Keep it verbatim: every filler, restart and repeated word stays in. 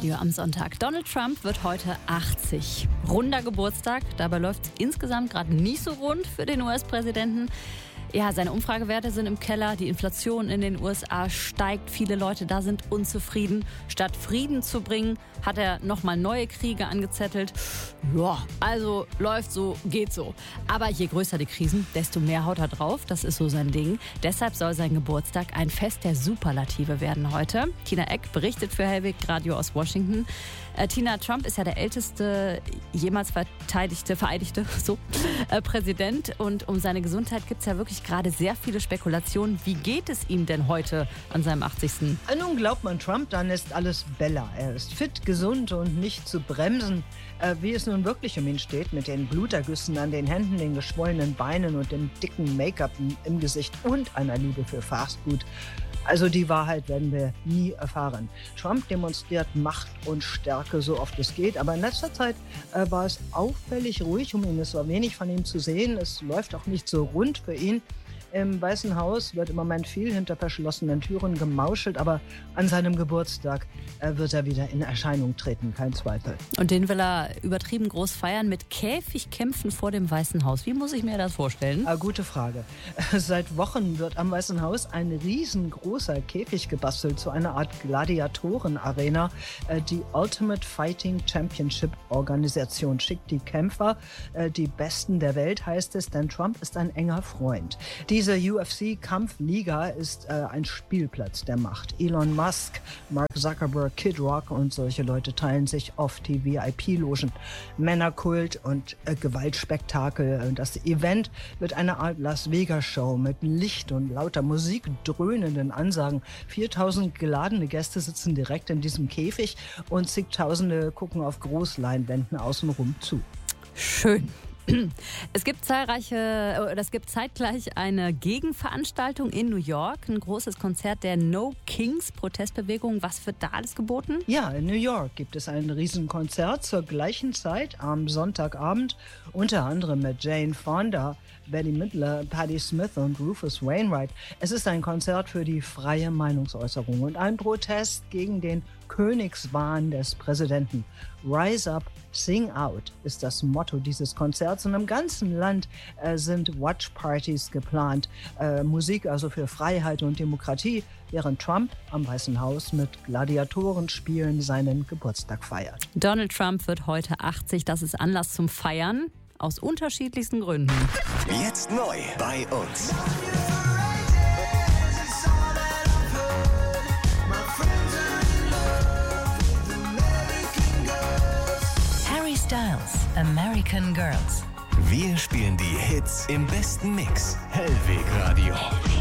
Radio am Sonntag. Donald Trump wird heute achtzig. Runder Geburtstag. Dabei läuft es insgesamt gerade nicht so rund für den U S-Präsidenten. Ja, seine Umfragewerte sind im Keller. Die Inflation in den U S A steigt. Viele Leute da sind unzufrieden. Statt Frieden zu bringen, hat er nochmal neue Kriege angezettelt. Ja, also läuft so, geht so. Aber je größer die Krisen, desto mehr haut er drauf. Das ist so sein Ding. Deshalb soll sein Geburtstag ein Fest der Superlative werden heute. Tina Eck berichtet für Hellwig Radio aus Washington. Äh, Tina, Trump ist ja der älteste jemals verteidigte, vereidigte so, äh, Präsident. Und um seine Gesundheit gibt es ja wirklich gerade sehr viele Spekulationen. Wie geht es ihm denn heute an seinem achtzigsten? Nun glaubt man Trump, dann ist alles Bella. Er ist fit, gesund und nicht zu bremsen. Äh, wie es nun wirklich um ihn steht, mit den Blutergüssen an den Händen, den geschwollenen Beinen und dem dicken Make-up im Gesicht und einer Liebe für Fastfood. Also die Wahrheit werden wir nie erfahren. Trump demonstriert Macht und Stärke so oft es geht, aber in letzter Zeit äh, war es auffällig ruhig um ihn. Es war wenig von ihm zu sehen. Es läuft auch nicht so rund für ihn. Im Weißen Haus wird im Moment viel hinter verschlossenen Türen gemauschelt, aber an seinem Geburtstag äh, wird er wieder in Erscheinung treten, kein Zweifel. Und den will er übertrieben groß feiern mit Käfigkämpfen vor dem Weißen Haus. Wie muss ich mir das vorstellen? Ah, gute Frage. Seit Wochen wird am Weißen Haus ein riesengroßer Käfig gebastelt, zu einer Art Gladiatorenarena. Äh, die Ultimate Fighting Championship Organisation schickt die Kämpfer, äh, die Besten der Welt heißt es, denn Trump ist ein enger Freund. Die Diese U F C-Kampfliga ist äh, ein Spielplatz der Macht. Elon Musk, Mark Zuckerberg, Kid Rock und solche Leute teilen sich oft die V I P-Logen. Männerkult und äh, Gewaltspektakel. Das Event wird eine Art Las Vegas-Show mit Licht und lauter Musik, dröhnenden Ansagen. viertausend geladene Gäste sitzen direkt in diesem Käfig und zigtausende gucken auf Großleinwänden außenrum zu. Schön. Es gibt zahlreiche, oder es gibt zeitgleich eine Gegenveranstaltung in New York, ein großes Konzert der No Kings Protestbewegung. Was wird da alles geboten? Ja, in New York gibt es ein Riesenkonzert zur gleichen Zeit am Sonntagabend, unter anderem mit Jane Fonda, Bette Midler, Patti Smith und Rufus Wainwright. Es ist ein Konzert für die freie Meinungsäußerung und ein Protest gegen den Königswahn des Präsidenten. Rise up, sing out ist das Motto dieses Konzerts. Und im ganzen Land äh, sind Watchpartys geplant. Äh, Musik also für Freiheit und Demokratie, während Trump am Weißen Haus mit Gladiatorenspielen seinen Geburtstag feiert. Donald Trump wird heute achtzig. Das ist Anlass zum Feiern. Aus unterschiedlichsten Gründen. Jetzt neu bei uns. Harry Styles, American Girls. Wir spielen die Hits im besten Mix. Hellwig Radio.